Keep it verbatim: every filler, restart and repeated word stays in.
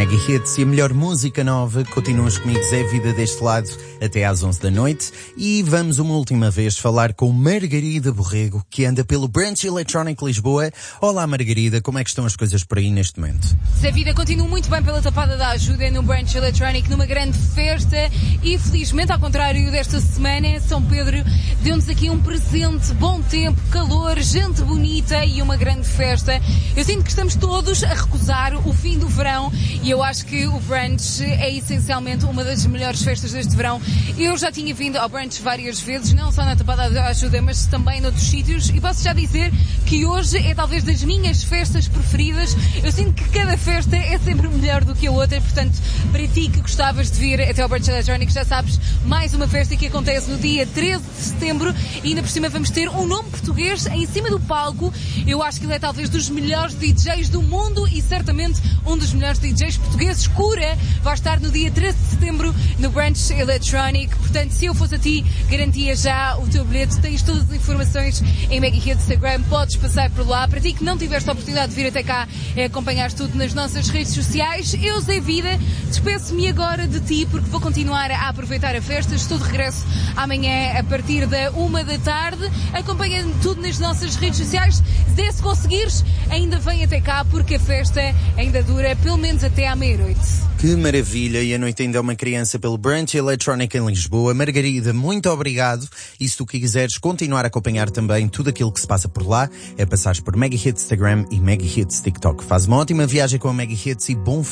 Mega Hits e a melhor música nova. Continuas comigo, Zé Vida, deste lado até às onze da noite. E vamos uma última vez falar com Margarida Borrego, que anda pelo Branch Electronic Lisboa. Olá Margarida, como é que estão as coisas por aí neste momento? Zé Vida, continuo muito bem pela Tapada da Ajuda no Branch Electronic, numa grande festa. E felizmente, ao contrário desta semana, São Pedro deu-nos aqui um presente, bom tempo, calor, gente bonita e uma grande festa. Eu sinto que estamos todos a recusar o fim do verão e eu acho que o Brunch é essencialmente uma das melhores festas deste verão. Eu já tinha vindo ao Brunch várias vezes, não só na Tapada da Ajuda, mas também noutros sítios, e posso já dizer que hoje é talvez das minhas festas preferidas. Eu sinto que cada festa é sempre melhor do que a outra, portanto, para ti que gostavas de vir até ao Brunch Electronic, já sabes, mais uma festa que acontece no dia treze de setembro e ainda por cima vamos ter um nome português em cima do palco. Eu acho que ele é talvez dos melhores D Js do mundo e certamente um dos melhores D Js portugueses. Cura vai estar no dia treze de setembro no Branch Electronic. Portanto, se eu fosse a ti, garantia já o teu bilhete. Tens todas as informações em Mega Hits Instagram, podes passar por lá. Para ti que não tiveste a oportunidade de vir até cá, é acompanhar tudo nas nossas redes sociais. Eu, Zé Vida, despeço-me agora de ti porque vou continuar a aproveitar a festa. Estou de regresso amanhã a partir da uma da tarde. Acompanha tudo nas nossas redes sociais. Zé, se conseguires, ainda vem até cá porque a festa ainda dura pelo menos até à meia-noite. Que maravilha, e a noite ainda é uma criança pelo Branch Electronic em Lisboa. Margarida, muito obrigado, e se tu quiseres continuar a acompanhar também tudo aquilo que se passa por lá, é passares por Mega Hits Instagram e Mega Hits TikTok. Faz uma ótima viagem com a Mega Hits e bom